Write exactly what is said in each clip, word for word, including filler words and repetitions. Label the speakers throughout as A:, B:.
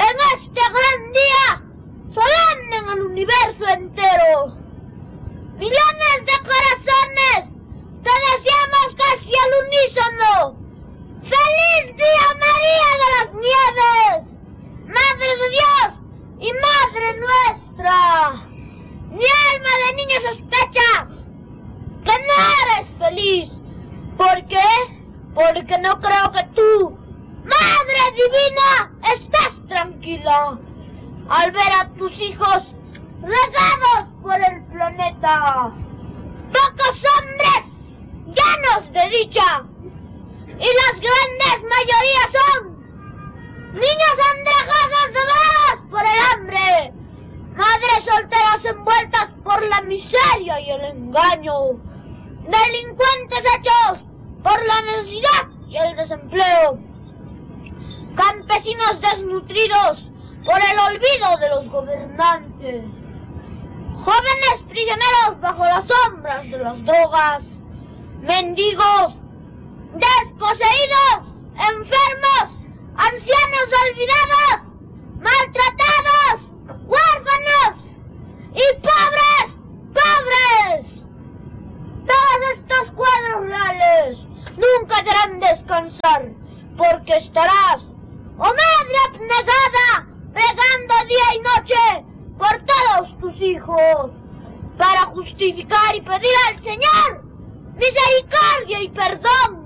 A: en este gran día, solemne en el universo entero. Millones de corazones te deseamos casi al unísono. ¡Feliz Día María de las Nieves! ¡Madre de Dios y Madre nuestra! Mi alma de niño sospecha que no eres feliz. ¿Por qué? Porque no creo que tú, Madre Divina, estés tranquila al ver a tus hijos regados por el planeta. Pocos hombres llenos de dicha, y las grandes mayorías son niños andrajosos devorados por el hambre, madres solteras envueltas por la miseria y el engaño, delincuentes hechos por la necesidad y el desempleo, campesinos desnutridos por el olvido de los gobernantes, jóvenes prisioneros bajo las sombras de las drogas, mendigos, desposeídos, enfermos, ancianos olvidados, maltratados, huérfanos y pobres, pobres. Todos estos cuadros reales nunca te harán descansar, porque estarás, oh madre abnegada, pregando día y noche por todos tus hijos, para justificar y pedir al Señor misericordia y perdón.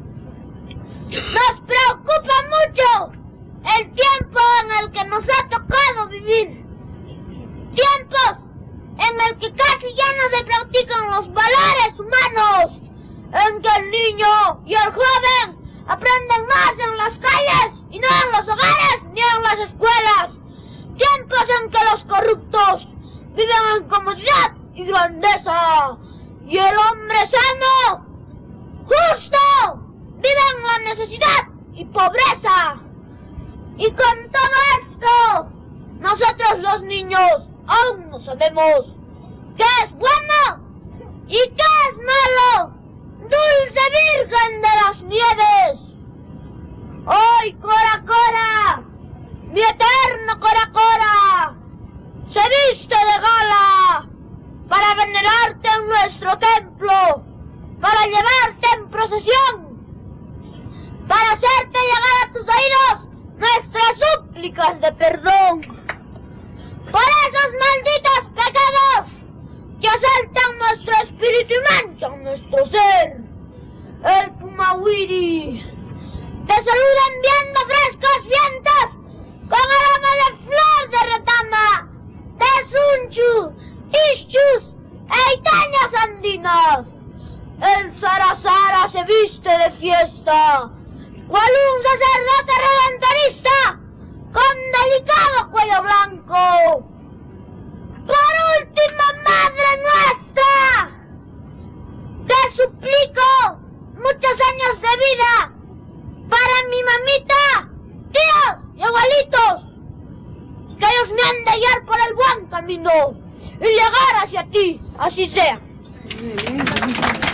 A: Nos preocupa mucho el tiempo en el que nos ha tocado vivir, tiempos en el que casi ya no se practican los valores humanos, en que el niño y el joven aprenden más en las calles y no en los hogares ni en las escuelas, tiempos en que los corruptos viven en comodidad y grandeza, y el hombre sano, justo, vive en la necesidad y pobreza. Y con todo esto, nosotros los niños aún no sabemos qué es bueno y qué es malo. Dulce Virgen de las Nieves, hoy Cora Cora, mi eterno Cora Cora, se viste de gala para venerarte en nuestro templo, para llevarte en procesión, para hacerte llegar a tus oídos nuestras súplicas de perdón por esos malditos pecados que asaltan nuestro espíritu y manchan nuestro ser. El Pumawiri te saluda enviando frescos vientos con aroma de flor de retama, de sunchu, ischus e itañas andinas. El Sarasara se viste de fiesta, cual un sacerdote redentorista con delicado cuello blanco. Por último, Madre nuestra, te suplico muchos años de vida para mi mamita, tíos y abuelitos, que ellos me han de guiar por el buen camino y llegar hacia ti, así sea.